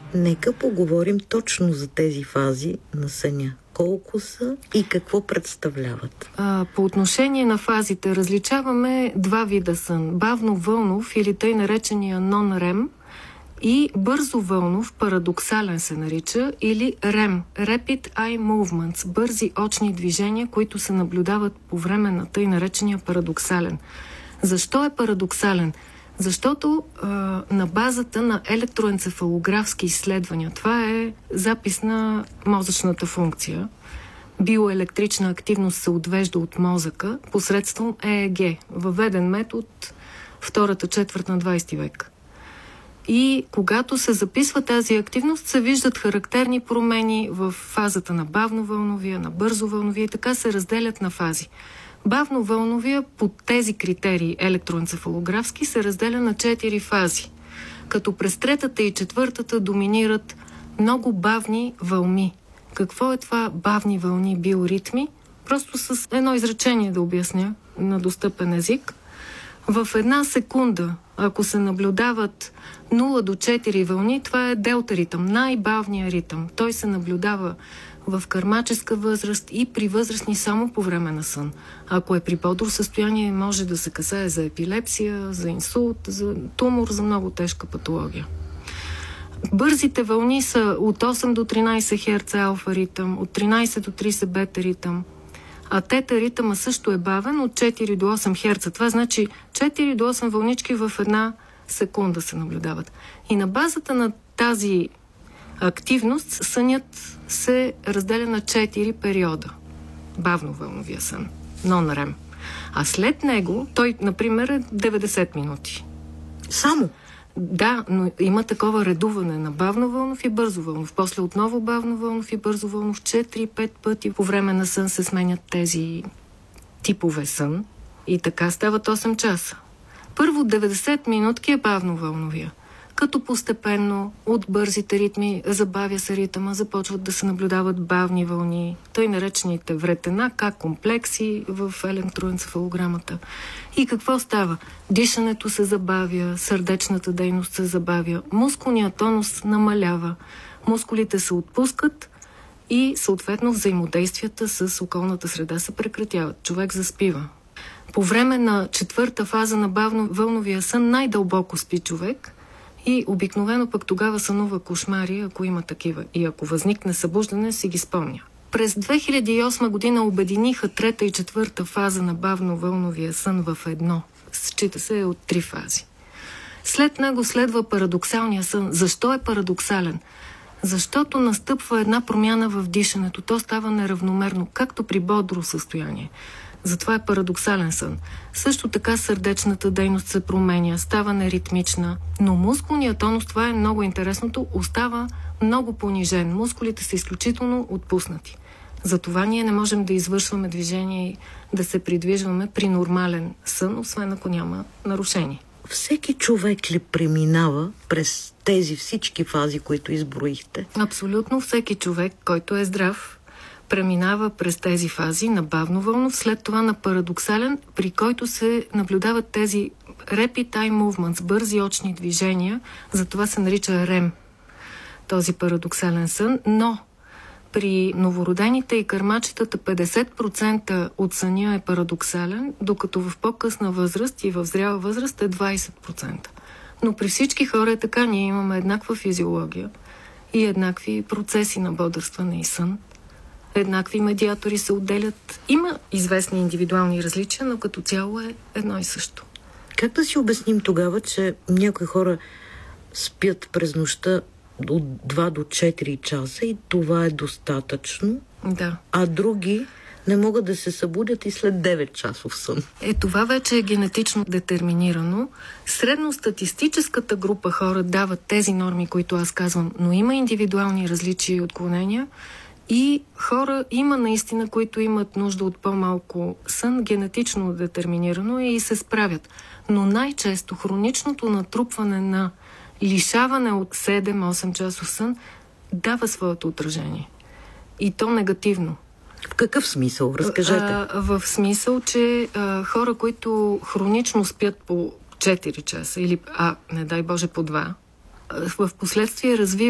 Нека поговорим точно за тези фази на съня. Колко са и какво представляват? По отношение на фазите различаваме два вида сън. Бавно-вълнов или тъй наречения non-REM и бързовълнов, парадоксален се нарича, или REM, Rapid Eye Movements, бързи очни движения, които се наблюдават по време на тъй наречения парадоксален. Защо е парадоксален? Защото на базата на електроенцефалографски изследвания, това е запис на мозъчната функция, биоелектрична активност се отвежда от мозъка посредством ЕЕГ, въведен метод втората четвърт на 20 век. И когато се записва тази активност, се виждат характерни промени в фазата на бавновълновия, на бързовълновия и така се разделят на фази. Бавновълновия по тези критерии електроенцефалографски се разделя на 4 фази, като през третата и четвъртата доминират много бавни вълни. Какво е това бавни вълни, биоритми? Просто с едно изречение да обясня на достъпен език. В една секунда, ако се наблюдават 0 до 4 вълни, това е делта ритъм, най-бавният ритъм. Той се наблюдава в кърмаческа възраст и при възрастни само по време на сън. Ако е при бодро състояние, може да се касае за епилепсия, за инсулт, за тумор, за много тежка патология. Бързите вълни са от 8 до 13 Хц алфа ритъм, от 13 до 30 бета ритъм, а тета ритъма също е бавен от 4 до 8 Хц. Това значи 4 до 8 вълнички в една секунда се наблюдават. И на базата на тази активност сънят се разделя на 4 периода. Бавновълновия сън, non-REM. А след него, той, например, е 90 минути. Само? Да, но има такова редуване на бавновълнов и бързовълнов. После отново бавновълнов и бързовълнов. 4-5 пъти по време на сън се сменят тези типове сън. И така стават 8 часа. Първо 90 минутки е бавновълновия. Като постепенно от бързите ритми забавя се ритъма, започват да се наблюдават бавни вълни, тъй наречените вретена, комплекси в електроенцефалограмата. И какво става? Дишането се забавя, сърдечната дейност се забавя, мускулният тонус намалява, мускулите се отпускат и съответно взаимодействията с околната среда се прекратяват. Човек заспива. По време на четвърта фаза на бавновълновия сън най-дълбоко спи човек и обикновено пък тогава сънува кошмари, ако има такива. И ако възникне събуждане, си ги спомня. През 2008 година обединиха трета и четвърта фаза на бавновълновия сън в едно. Счита се от 3 фази. След него следва парадоксалния сън. Защо е парадоксален? Защото настъпва една промяна в дишането. То става неравномерно, както при бодро състояние. Затова е парадоксален сън. Също така сърдечната дейност се променя, става неритмична, но мускулният тонус, това е много интересното, остава много понижен. Мускулите са изключително отпуснати. Затова ние не можем да извършваме движение и да се придвижваме при нормален сън, освен ако няма нарушение. Всеки човек ли преминава през тези всички фази, които изброихте? Абсолютно всеки човек, който е здрав, преминава през тези фази на бавновълнов, след това на парадоксален, при който се наблюдават тези Rapid Eye Movements, бързи очни движения, затова се нарича REM, този парадоксален сън, но при новородените и кърмачетата 50% от съня е парадоксален, докато в по-късна възраст и в зряла възраст е 20%. Но при всички хора е така, ние имаме еднаква физиология и еднакви процеси на бодрстване и сън. Еднакви медиатори се отделят. Има известни индивидуални различия, но като цяло е едно и също. Как да си обясним тогава, че някои хора спят през нощта от 2 до 4 часа и това е достатъчно, да, а други не могат да се събудят и след 9 часов сън? Това вече е генетично детерминирано. Средностатистическата група хора дават тези норми, които аз казвам, но има индивидуални различия и отклонения. И хора има наистина, които имат нужда от по-малко сън, генетично детерминирано и се справят. Но най-често хроничното натрупване на лишаване от 7-8 часов сън дава своето отражение. И то негативно. В какъв смисъл? Разкажете. В смисъл, че хора, които хронично спят по 4 часа или, не дай Боже, по 2, в последствие развиват